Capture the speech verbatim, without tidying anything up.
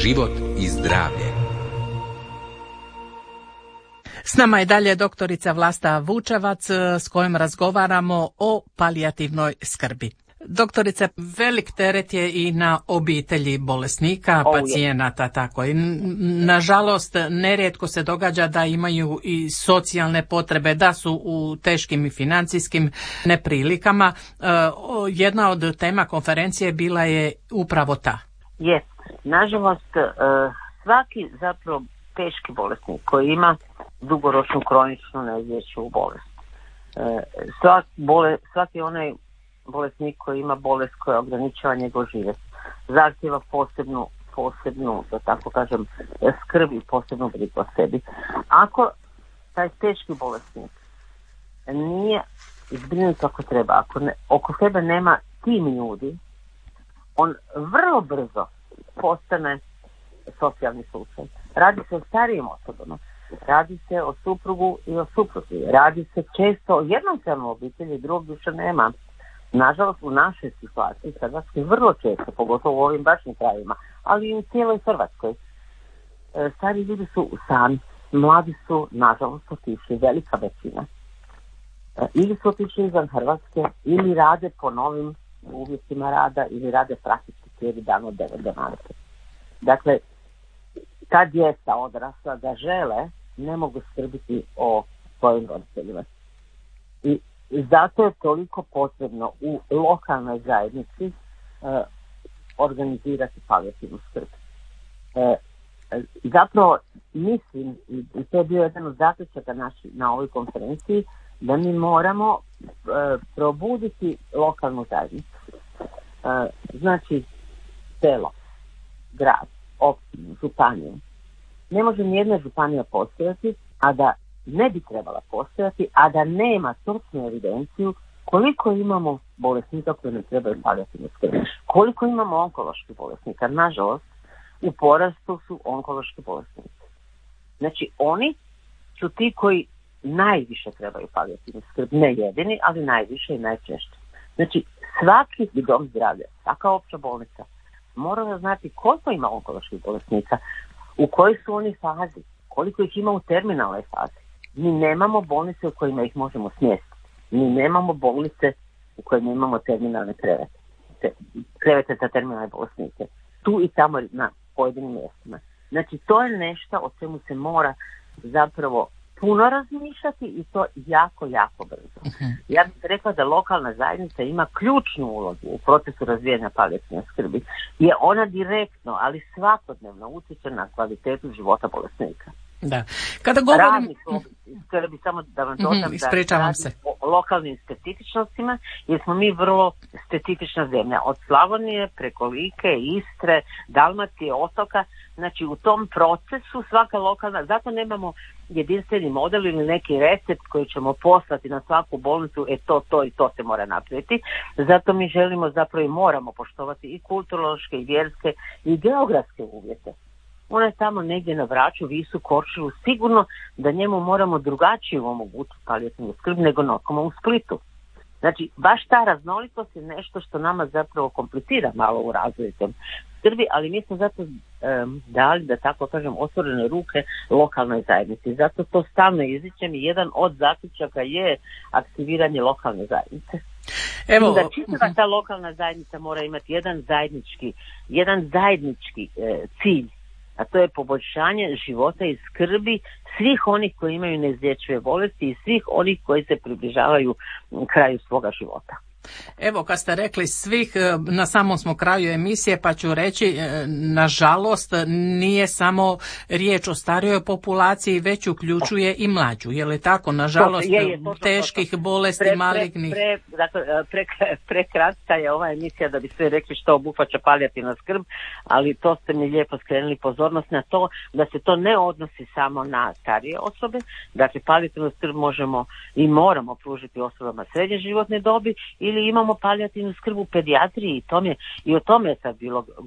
život i zdravlje. S nama je dalje doktorica Vlasta Vučevac s kojom razgovaramo o palijativnoj skrbi. Doktorice, velik teret je i na obitelji bolesnika, oh, pacijenata, tako i nažalost nerijetko se događa da imaju i socijalne potrebe, da su u teškim i financijskim neprilikama. E, jedna od tema konferencije bila je upravo ta. Je, nažalost svaki zapravo teški bolesnik koji ima dugoročnu kroničnu neizlječivu bolest, svak bole, svaki onaj bolesnik koji ima bolest koja ograničava njegov život zahtjeva posebnu, posebnu, da tako kažem, skrb i posebnu brigu o sebi. Ako taj teški bolesnik nije zbrinut kako treba, ako ne, oko sebe nema tim ljudi, on vrlo brzo postane socijalni slučaj. Radi se o starijim osobama, radi se o suprugu i o supruzi, radi se često o jednostavnom obitelji, drugog više nema. Nažalost, u našoj situaciji Hrvatskoj vrlo često, pogotovo u ovim bačnim krajevima, ali i u cijeloj Hrvatskoj, stari ljudi su sami, mladi su nažalost otišli, velika većina. Ili su otišli izvan Hrvatske, ili rade po novim uvjetima rada, ili rade praktički cijeli dan od devet do dvanaest. Dakle, ta djeca odrasla da žele, ne mogu skrbiti o svojim roditeljima. I zato je toliko potrebno u lokalnoj zajednici e, organizirati palijativnu skrb. E, zapravo mislim, i to je bio jedan od zaključaka naši, na ovoj konferenciji, da mi moramo e, probuditi lokalnu zajednicu. E, znači, selo, grad, općinu, županiju. Ne može nijedna županija postojati, a da ne bi trebala postojati, a da nema točnu evidenciju koliko imamo bolesnika koji ne trebaju palijativnu skrb. Koliko imamo onkoloških bolesnika. Nažalost, u porastu su onkološki bolesnici. Znači, oni su ti koji najviše trebaju palijativnu skrb. Ne jedini, ali najviše i najčešće. Znači, svaki dom zdravlja, svaka opća bolnica mora da znati koliko ima onkoloških bolesnika, u kojoj su oni fazi, koliko ih ima u terminalnoj fazi. Mi nemamo bolnice u kojima ih možemo smjestiti. Mi nemamo bolnice u kojima imamo terminalne krevete. Krevete za terminalne bolesnike. Tu i tamo na pojedinim mjestima. Znači, to je nešto o čemu se mora zapravo puno razmišljati i to jako, jako brzo. Uh-huh. Ja bih rekla da lokalna zajednica ima ključnu ulogu u procesu razvijanja palijativne skrbi. Je ona direktno, ali svakodnevno utječe na kvalitetu života bolesnika. Da. Kada govorim... Radnik skrbi, samo da vam dodam, mm-hmm, ispričavam se. O lokalnim specifičnostima, jer smo mi vrlo specifična zemlja. Od Slavonije, preko Like, Istre, Dalmacije, Otoka. Znači, u tom procesu svaka lokalna, zato nemamo jedinstveni model ili neki recept koji ćemo poslati na svaku bolnicu, e to, to i to se mora napraviti. Zato mi želimo zapravo i moramo poštovati i kulturološke, i vjerske, i geografske uvjete. Ona je tamo negdje na Vraču, Visu, Korčulu, sigurno da njemu moramo drugačije omogućiti palijativnu skrb nego nekome u Splitu. Znači, baš ta raznolikost je nešto što nama zapravo komplicira malo u razvoju tom skrbi, ali mi smo zato um, dali, da tako kažem, otvorene ruke lokalnoj zajednici. Zato to stalno ističem i jedan od zaključaka je aktiviranje lokalne zajednice. Evo, da čitava ta lokalna zajednica mora imati jedan zajednički, jedan zajednički e, cilj, a to je poboljšanje života i skrbi svih onih koji imaju neizlječive bolesti i svih onih koji se približavaju kraju svoga života. Evo, kad ste rekli svih, na samom smo kraju emisije, pa ću reći, nažalost, nije samo riječ o starijoj populaciji, već uključuje i mlađu. Je li tako? Nažalost, je, je, to, teških to, to. bolesti, pre, malignih. Pre, pre, dakle, pre, prekratka je ova emisija da bi sve rekli što obuhvaća palijativna skrb, ali to ste mi lijepo skrenuli pozornost na to da se to ne odnosi samo na starije osobe. Dakle, palijativnu skrb možemo i moramo pružiti osobama srednje životne dobi ili imamo palijativnu skrb u pedijatriji i, tome, i o tome je sad bilo